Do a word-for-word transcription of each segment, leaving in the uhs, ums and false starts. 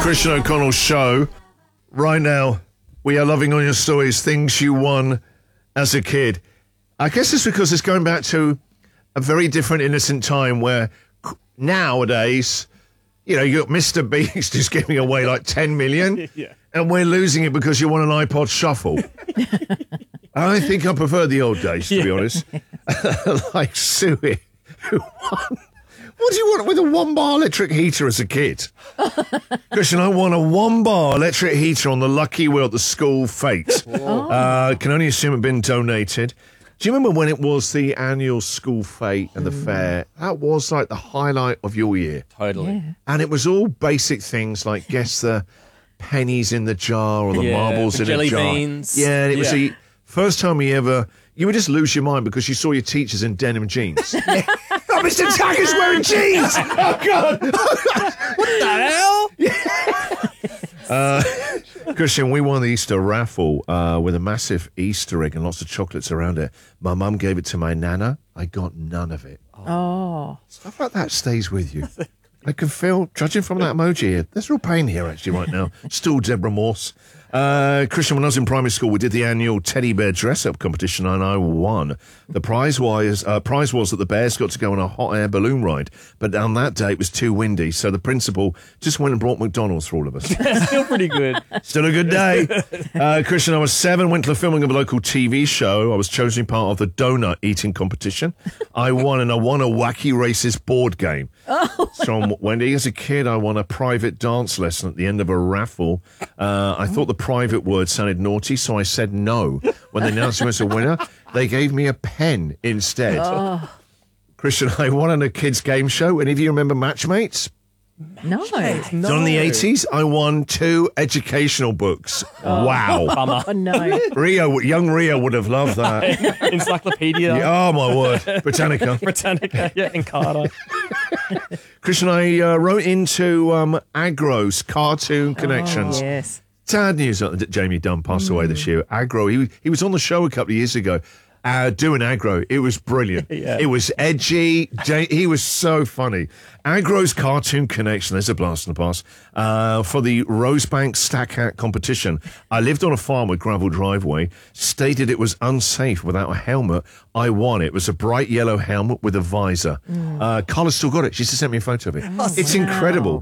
Christian O'Connell show. Right now, we are loving on your stories, things you won as a kid. I guess it's because it's going back to a very different innocent time where nowadays, you know, you got Mister Beast who's giving away like ten million Yeah. and we're losing it because you want an iPod Shuffle. I think I prefer the old days, to be honest. Like Suey, who won. What do you want with a one-bar electric heater as a kid? Christian, I won a one-bar electric heater on the lucky wheel at the school fete. Uh, can only assume it had been donated. Do you remember when it was the annual school fete and the fair? That was like the highlight of your year. Totally. Yeah. And it was all basic things like guess the pennies in the jar or the Yeah, marbles the in jelly a jar. beans. Yeah, and it was Yeah. the first time you ever... You would just lose your mind because you saw your teachers in denim jeans. Oh, Mister Taggart's wearing jeans! Oh, God! What the hell? Uh, Christian, we won the Easter raffle uh, with a massive Easter egg and lots of chocolates around it. My mum gave it to my nana. I got none of it. Oh. Stuff like that stays with you. I can feel, judging from that emoji here, there's real pain here actually right now. Still Deborah Morse. Uh, Christian, when I was in primary school, we did the annual teddy bear dress-up competition and I won. The prize was, uh, prize was that the bears got to go on a hot air balloon ride, but on that day it was too windy, so the principal just went and brought McDonald's for all of us. Still pretty good. Still a good day. Uh, Christian, I was seven, went to the filming of a local T V show. I was chosen part of the donut eating competition. I won, and I won a wacky racist board game. Oh. From Wendy. As a kid, I won a private dance lesson at the end of a raffle. Uh, I thought the private word sounded naughty, so I said no. When they announced me as a winner, they gave me a pen instead. Oh. Christian, I won on a kids' game show. Any of you remember Matchmates? No. No. So in the eighties, I won two educational books. Wow. Bummer. Oh, no. Rio, young Rio would have loved that. Encyclopedia. Oh, my word. Britannica. Britannica. Yeah, Encarta. Christian, I uh, wrote into um, Agro's Cartoon Connections. Oh, yes. Sad news that Jamie Dunn passed away this year. Agro, he, he was on the show a couple of years ago uh, doing Agro. It was brilliant. Yeah. It was edgy. J- he was so funny. Agro's Cartoon Connection, there's a blast in the past, uh, for the Rosebank Stack Hat competition. I lived on a farm with gravel driveway, stated it was unsafe without a helmet. I won. It was a bright yellow helmet with a visor. Mm. Uh, Carla's still got it. She just sent me a photo of it. It's incredible.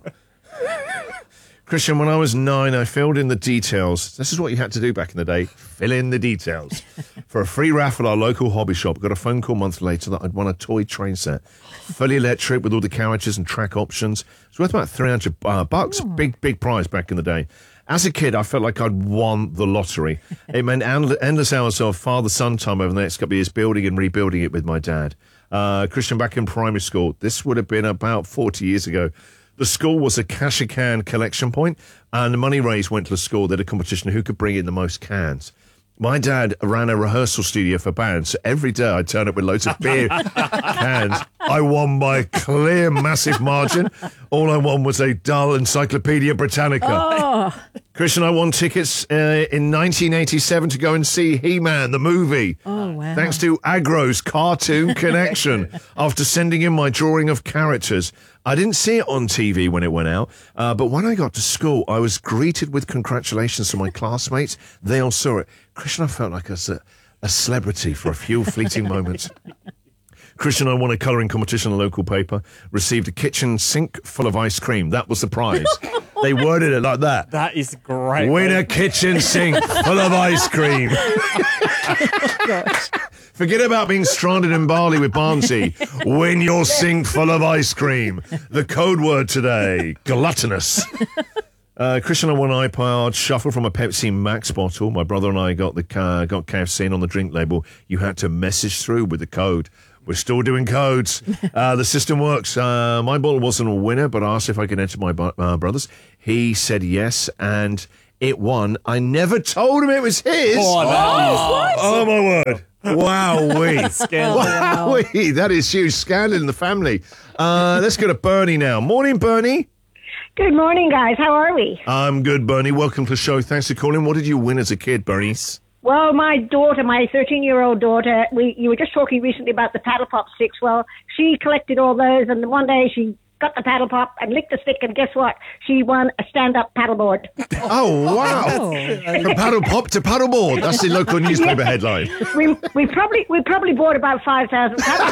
Christian, when I was nine, I filled in the details. This is what you had to do back in the day. Fill in the details. For a free raffle at our local hobby shop, got a phone call a month later that I'd won a toy train set. Fully electric with all the carriages and track options. It's worth about three hundred uh, bucks. Oh. Big, big prize back in the day. As a kid, I felt like I'd won the lottery. It meant end- endless hours of father-son time over the next couple of years, building and rebuilding it with my dad. Uh, Christian, back in primary school, this would have been about forty years ago. The school was a cash-a-can collection point, and the money raised went to the school. They had a competition who could bring in the most cans. My dad ran a rehearsal studio for bands, so every day I'd turn up with loads of beer cans. I won by a clear, massive margin. All I won was a dull Encyclopedia Britannica. Oh. Christian, I won tickets uh, in nineteen eighty-seven to go and see He-Man, the movie. Oh, wow. Thanks to Agro's Cartoon Connection. After sending in my drawing of characters, I didn't see it on T V when it went out, uh, but when I got to school, I was greeted with congratulations from my classmates. They all saw it. Christian, I felt like a, a celebrity for a few fleeting moments. Christian, I won a colouring competition in a local paper, received a kitchen sink full of ice cream. That was the prize. They worded it like that. That is great. Win a kitchen sink full of ice cream. Gosh. Forget about being stranded in Bali with Barnsey. Win your sink full of ice cream. The code word today, gluttonous. Uh, Christian, I won an iPod Shuffle from a Pepsi Max bottle. My brother and I got the uh, got K F C, and on the drink label, you had to message through with the code. We're still doing codes. Uh, the system works. Uh, my bottle wasn't a winner, but I asked if I could enter my bu- uh, brother's. He said yes, and it won. I never told him it was his. Oh, that Oh, my word. Wow-wee. Scandal. Wow-wee. That is huge scandal in the family. Uh, let's go to Bernie now. Morning, Bernie. Good morning, guys. How are we? I'm good, Bernie. Welcome to the show. Thanks for calling. What did you win as a kid, Bernie? Well, my daughter, my thirteen-year-old daughter, we you were just talking recently about the paddle pop sticks. Well, she collected all those, and one day she got the paddle pop and licked the stick, and guess what? She won a stand-up paddleboard. Oh, wow. From paddle pop to paddleboard. That's the local newspaper headline. we we probably we probably bought about five thousand paddle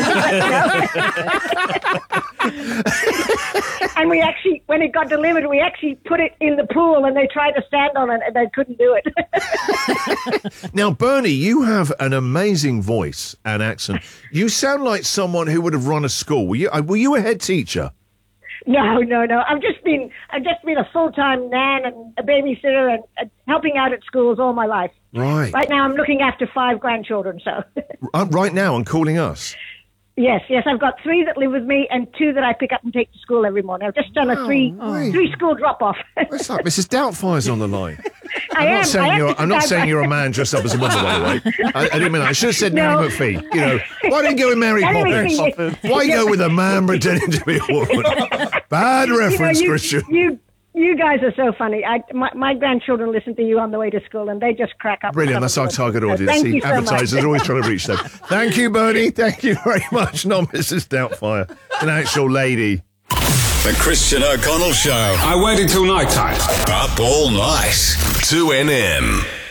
pops. And we actually, when it got delivered, we actually put it in the pool, and they tried to stand on it, and they couldn't do it. Now, Bernie, you have an amazing voice and accent. You sound like someone who would have run a school. Were you, uh, were you a head teacher? No, no, no. I've just been I've just been a full-time nan and a babysitter and uh, helping out at schools all my life. Right. Right now, I'm looking after five grandchildren. So. Uh, right now, and calling us. Yes, yes. I've got three that live with me and two that I pick up and take to school every morning. I've just done a three Oh, three school drop-off. It's like Missus Doubtfire's on the line. I I'm am. not saying I you're. am I'm not saying you're a man dressed up as a woman, by the way. I, I didn't mean that. I should have said No. Nanny McPhee. You know, why didn't you go with Mary Nanny Poppins? McPhee. Why go with a man pretending to be a woman? Bad reference, you know, you, Christian. you, you guys are so funny. I, my, my grandchildren listen to you on the way to school, and they just crack up. Brilliant. That's our target audience. Thank See, you so advertisers much. are always trying to reach them. Thank you, Bernie. Thank you very much. Not Missus Doubtfire, an actual lady. The Christian O'Connell Show. I waited till night time. Up all night. two N M.